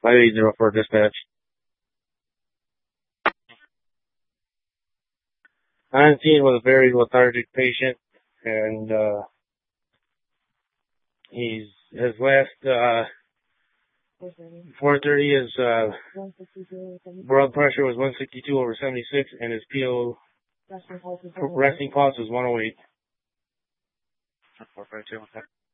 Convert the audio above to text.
580 for dispatch. On scene was a very lethargic patient, and his last 430, his blood pressure was 162/76, and his PO resting pulse was 108. 452.